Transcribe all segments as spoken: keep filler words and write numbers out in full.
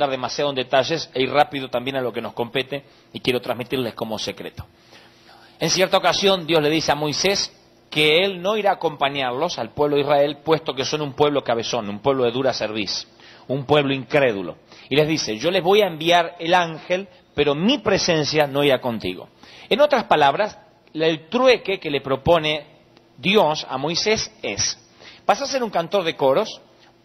ahondar demasiado en detalles e ir rápido también a lo que nos compete y quiero transmitirles como secreto. En cierta ocasión Dios le dice a Moisés que él no irá a acompañarlos al pueblo de Israel, puesto que son un pueblo cabezón, un pueblo de dura cerviz, un pueblo incrédulo. Y les dice, yo les voy a enviar el ángel, pero mi presencia no irá contigo. En otras palabras, el trueque que le propone Dios a Moisés es, vas a ser un cantor de coros,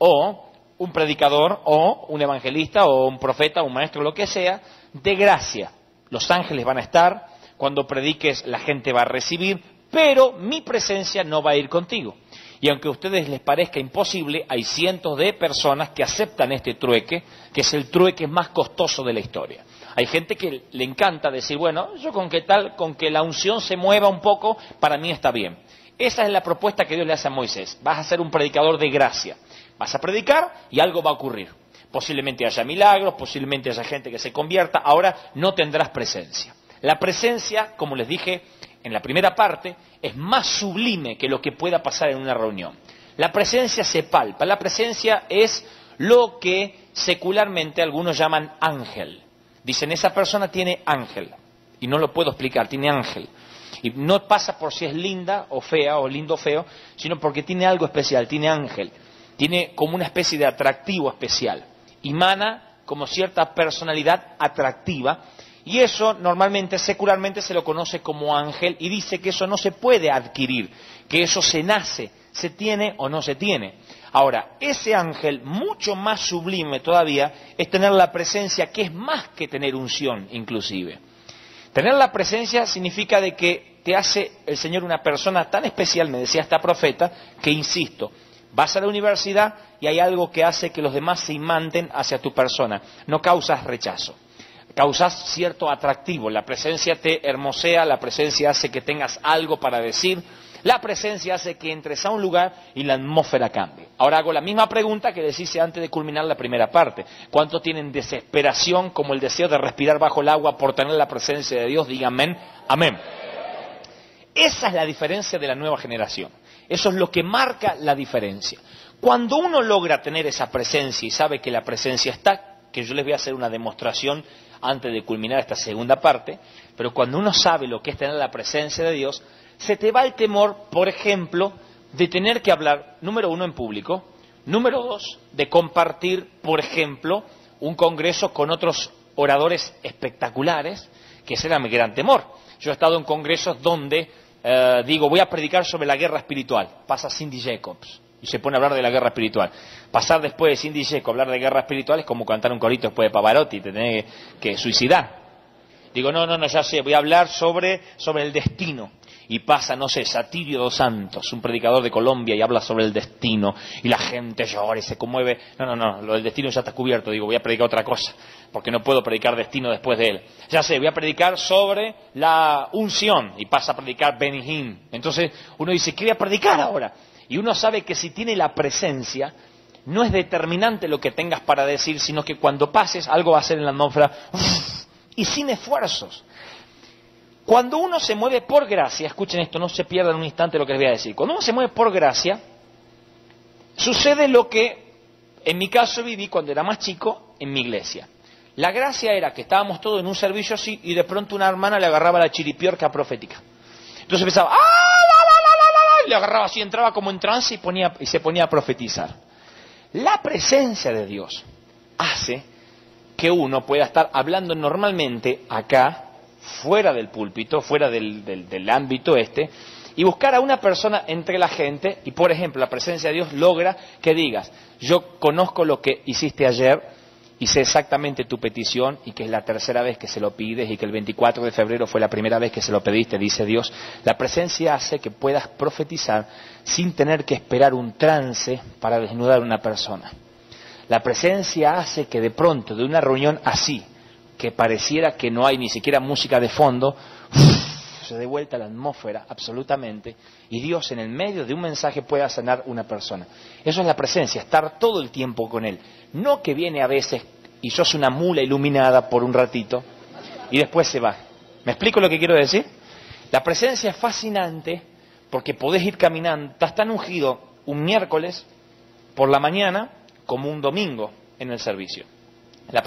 o un predicador, o un evangelista, o un profeta, o un maestro, lo que sea, de gracia. Los ángeles van a estar, cuando prediques la gente va a recibir, pero mi presencia no va a ir contigo. Y aunque a ustedes les parezca imposible, hay cientos de personas que aceptan este trueque, que es el trueque más costoso de la historia. Hay gente que le encanta decir, bueno, yo con que tal, con que la unción se mueva un poco, para mí está bien. Esa es la propuesta que Dios le hace a Moisés. Vas a ser un predicador de gracia. Vas a predicar y algo va a ocurrir. Posiblemente haya milagros, posiblemente haya gente que se convierta. Ahora no tendrás presencia. La presencia, como les dije en la primera parte, es más sublime que lo que pueda pasar en una reunión. La presencia se palpa. La presencia es lo que secularmente algunos llaman ángel. Dicen, esa persona tiene ángel. Y no lo puedo explicar, tiene ángel. Y no pasa por si es linda o fea, o lindo o feo, sino porque tiene algo especial, tiene ángel. Tiene como una especie de atractivo especial. Emana como cierta personalidad atractiva. Y eso normalmente, secularmente, se lo conoce como ángel y dice que eso no se puede adquirir, que eso se nace, se tiene o no se tiene. Ahora, ese ángel, mucho más sublime todavía, es tener la presencia, que es más que tener unción, inclusive. Tener la presencia significa de que te hace el Señor una persona tan especial, me decía esta profeta, que insisto, vas a la universidad y hay algo que hace que los demás se imanten hacia tu persona, no causas rechazo. Causas cierto atractivo, la presencia te hermosea, la presencia hace que tengas algo para decir, la presencia hace que entres a un lugar y la atmósfera cambie. Ahora hago la misma pregunta que les hice antes de culminar la primera parte. ¿Cuántos tienen desesperación como el deseo de respirar bajo el agua por tener la presencia de Dios? Digan amén, amén. Esa es la diferencia de la nueva generación. Eso es lo que marca la diferencia. Cuando uno logra tener esa presencia y sabe que la presencia está, que yo les voy a hacer una demostración antes de culminar esta segunda parte, pero cuando uno sabe lo que es tener la presencia de Dios, se te va el temor, por ejemplo, de tener que hablar, número uno, en público, número dos, de compartir, por ejemplo, un congreso con otros oradores espectaculares, que ese era mi gran temor. Yo he estado en congresos donde, eh, digo, voy a predicar sobre la guerra espiritual, pasa Cindy Jacobs, y se pone a hablar de la guerra espiritual. Pasar después de Cindy Jacobs a hablar de guerra espiritual es como cantar un corito después de Pavarotti, te tenés que, que suicidar. Digo, no, no, no, ya sé, voy a hablar sobre, sobre el destino. Y pasa, no sé, Satirio dos Santos, un predicador de Colombia, y habla sobre el destino, y la gente llora y se conmueve. No, no, no, lo del destino ya está cubierto. Digo, voy a predicar otra cosa, porque no puedo predicar destino después de él. Ya sé, voy a predicar sobre la unción, y pasa a predicar Benny Hinn. Entonces uno dice, ¿qué voy a predicar ahora? Y uno sabe que si tiene la presencia, no es determinante lo que tengas para decir, sino que cuando pases, algo va a ser en la atmósfera, uff, y sin esfuerzos. Cuando uno se mueve por gracia, escuchen esto, no se pierdan un instante lo que les voy a decir. Cuando uno se mueve por gracia, sucede lo que en mi caso viví cuando era más chico en mi iglesia. La gracia era que estábamos todos en un servicio así y de pronto una hermana le agarraba la chiripiorca profética. Entonces empezaba, ¡ah, la, la, la, la, la! Y le agarraba así, entraba como en trance y, ponía, y se ponía a profetizar. La presencia de Dios hace que uno pueda estar hablando normalmente acá, fuera del púlpito, fuera del, del, del ámbito este, y buscar a una persona entre la gente, y por ejemplo la presencia de Dios logra que digas, yo conozco lo que hiciste ayer, y sé exactamente tu petición, y que es la tercera vez que se lo pides, y que el veinticuatro de febrero fue la primera vez que se lo pediste, dice Dios. La presencia hace que puedas profetizar sin tener que esperar un trance para desnudar a una persona. La presencia hace que de pronto, de una reunión así, que pareciera que no hay ni siquiera música de fondo, uff, se dé vuelta la atmósfera absolutamente, y Dios en el medio de un mensaje pueda sanar una persona. Eso es la presencia, estar todo el tiempo con Él. No que viene a veces y sos una mula iluminada por un ratito y después se va. ¿Me explico lo que quiero decir? La presencia es fascinante porque podés ir caminando, estás tan ungido un miércoles por la mañana como un domingo en el servicio.